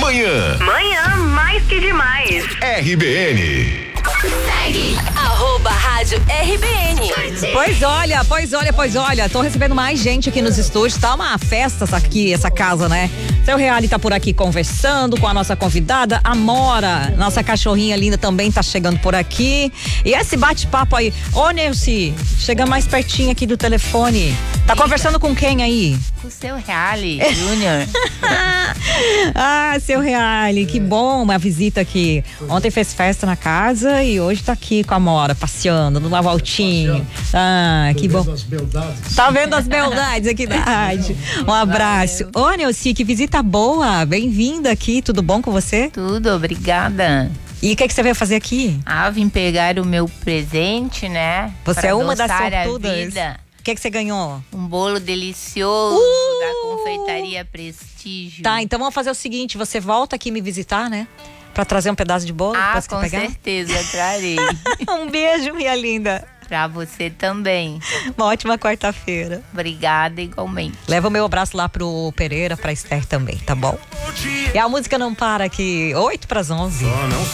Manhã mais que demais. RBN. Segue @rádio RBN. Pois olha, tô recebendo mais gente aqui nos estúdios, tá uma festa aqui, essa casa, né? Seu Reale tá por aqui conversando com a nossa convidada, Amora, nossa cachorrinha linda também tá chegando por aqui, e esse bate-papo aí, ô Neuci, chega mais pertinho aqui do telefone, tá conversando com quem aí? Com o seu Reale Júnior. Seu Reale, que bom, uma visita aqui. Ontem fez festa na casa e hoje tá aqui com a Amora, passeando, numa voltinha. Que bom. Tá vendo as beldades aqui da rádio. Um abraço. Ô, Neuci, que visita boa. Bem-vinda aqui, tudo bom com você? Tudo, obrigada. E o que você veio fazer aqui? Vim pegar o meu presente, né? Você é uma das sortudas. sortudas. O que você ganhou? Um bolo delicioso da confeitaria Prestígio. Tá, então vamos fazer o seguinte, você volta aqui me visitar, né? Pra trazer um pedaço de bolo? Com certeza, trarei. Um beijo, minha linda. Pra você também. Uma ótima quarta-feira. Obrigada, igualmente. Leva o meu abraço lá pro Pereira, pra Esther também, tá bom? E a música não para aqui, 8 para as 11.